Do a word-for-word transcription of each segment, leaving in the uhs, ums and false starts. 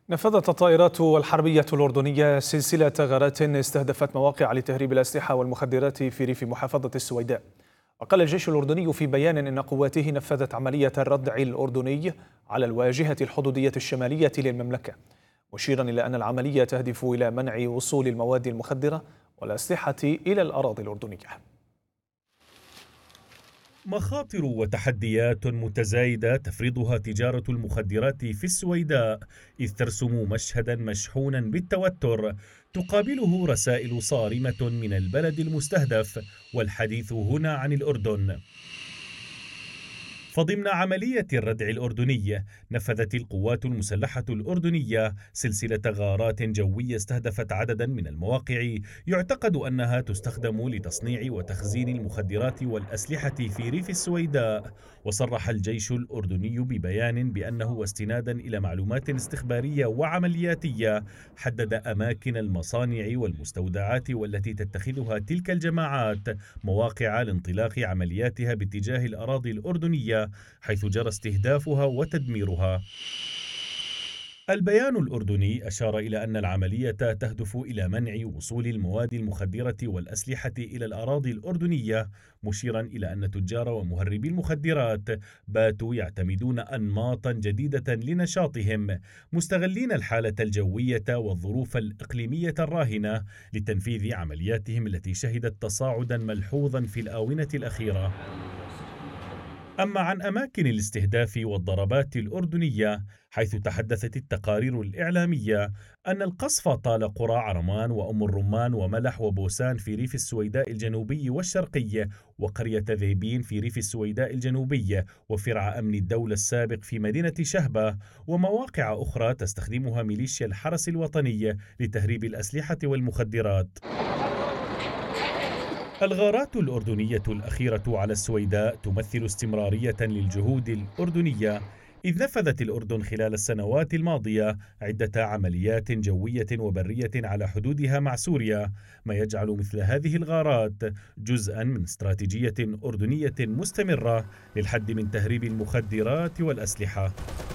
نفذت الطائرات الحربية الأردنية سلسلة غارات استهدفت مواقع لتهريب الأسلحة والمخدرات في ريف محافظة السويداء. وقال الجيش الأردني في بيان إن قواته نفذت عملية الردع الأردني على الواجهة الحدودية الشمالية للمملكة، مشيرا إلى أن العملية تهدف إلى منع وصول المواد المخدرة والأسلحة إلى الأراضي الأردنية. مخاطر وتحديات متزايدة تفرضها تجارة المخدرات في السويداء، إذ ترسم مشهدا مشحونا بالتوتر تقابله رسائل صارمة من البلد المستهدف، والحديث هنا عن الأردن. فضمن عملية الردع الأردني نفذت القوات المسلحة الأردنية سلسلة غارات جوية استهدفت عددا من المواقع يعتقد أنها تستخدم لتصنيع وتخزين المخدرات والأسلحة في ريف السويداء. وصرح الجيش الأردني ببيان بأنه واستنادا إلى معلومات استخبارية وعملياتية حدد أماكن المصانع والمستودعات والتي تتخذها تلك الجماعات مواقع لانطلاق عملياتها باتجاه الأراضي الأردنية، حيث جرى استهدافها وتدميرها. البيان الأردني أشار إلى أن العملية تهدف إلى منع وصول المواد المخدرة والأسلحة إلى الأراضي الأردنية، مشيرا إلى أن تجار ومهربي المخدرات باتوا يعتمدون أنماطا جديدة لنشاطهم، مستغلين الحالة الجوية والظروف الإقليمية الراهنة لتنفيذ عملياتهم التي شهدت تصاعدا ملحوظا في الآونة الأخيرة. أما عن أماكن الاستهداف والضربات الأردنية، حيث تحدثت التقارير الإعلامية أن القصف طال قرى عرمان وأم الرمان وملح وبوسان في ريف السويداء الجنوبي والشرقي، وقرية ذيبين في ريف السويداء الجنوبي، وفرع أمن الدولة السابق في مدينة شهبة، ومواقع أخرى تستخدمها ميليشيا الحرس الوطني لتهريب الأسلحة والمخدرات. الغارات الأردنية الأخيرة على السويداء تمثل استمرارية للجهود الأردنية، إذ نفذت الأردن خلال السنوات الماضية عدة عمليات جوية وبرية على حدودها مع سوريا، ما يجعل مثل هذه الغارات جزءا من استراتيجية أردنية مستمرة للحد من تهريب المخدرات والأسلحة.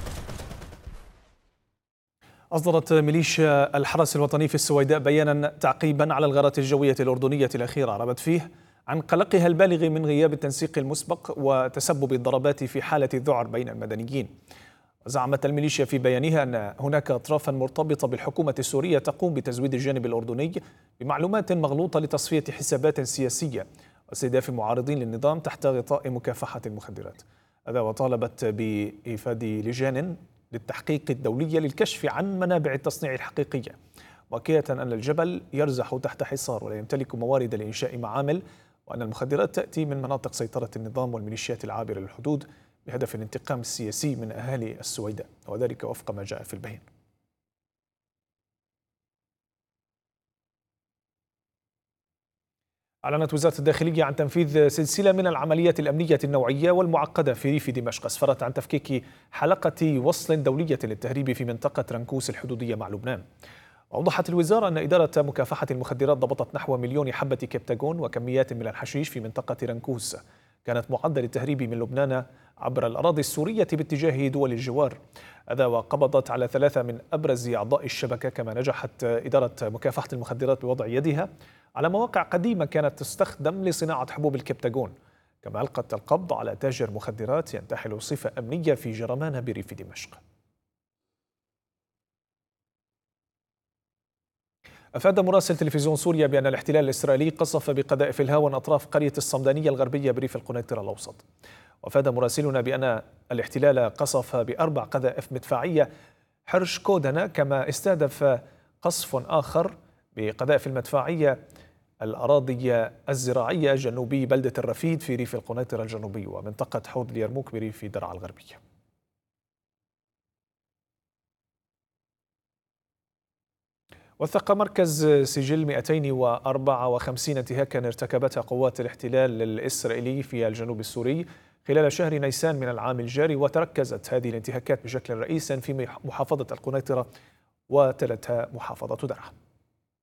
أصدرت ميليشيا الحرس الوطني في السويداء بيانا تعقيبا على الغارات الجوية الأردنية الأخيرة، عربت فيه عن قلقها البالغ من غياب التنسيق المسبق وتسبب الضربات في حالة الذعر بين المدنيين. زعمت الميليشيا في بيانها أن هناك أطرافا مرتبطة بالحكومة السورية تقوم بتزويد الجانب الأردني بمعلومات مغلوطة لتصفية حسابات سياسية واستهداف المعارضين للنظام تحت غطاء مكافحة المخدرات. هذا وطالبت بإيفاد لجان للتحقيق الدولية للكشف عن منابع التصنيع الحقيقية، مؤكدة أن الجبل يرزح تحت حصار ولا يمتلك موارد لإنشاء معامل، وأن المخدرات تأتي من مناطق سيطرة النظام والميليشيات العابرة للحدود بهدف الانتقام السياسي من أهالي السويداء، وذلك وفق ما جاء في البيان. أعلنت وزارة الداخلية عن تنفيذ سلسلة من العمليات الأمنية النوعية والمعقدة في ريف دمشق، أسفرت عن تفكيك حلقة وصل دولية للتهريب في منطقة رنكوس الحدودية مع لبنان. أوضحت الوزارة أن إدارة مكافحة المخدرات ضبطت نحو مليون حبة كبتاغون وكميات من الحشيش في منطقة رنكوس كانت معدة للتهريب من لبنان عبر الأراضي السورية باتجاه دول الجوار. هذا وقبضت على ثلاثة من أبرز أعضاء الشبكة، كما نجحت إدارة مكافحة المخدرات بوضع يدها على مواقع قديمة كانت تستخدم لصناعة حبوب الكبتاغون، كما ألقت القبض على تاجر مخدرات ينتحل صفة أمنية في جرمان بريف دمشق. أفاد مراسل تلفزيون سوريا بأن الاحتلال الإسرائيلي قصف بقذائف الهاون أطراف قرية الصمدانية الغربية بريف القنيطرة الأوسط. وأفاد مراسلنا بأن الاحتلال قصف بأربع قذائف مدفعية حرش كودنا، كما استهدف قصف آخر بقذائف المدفعية الأراضي الزراعية جنوبي بلدة الرفيد في ريف القنيطرة الجنوبي ومنطقة حوض اليرموك بريف درعا الغربية. وثق مركز سجل مئتين وأربعة وخمسين انتهاكا ارتكبتها قوات الاحتلال الإسرائيلي في الجنوب السوري خلال شهر نيسان من العام الجاري، وتركزت هذه الانتهاكات بشكل رئيسي في محافظة القنيطرة وتلتها محافظة درعا.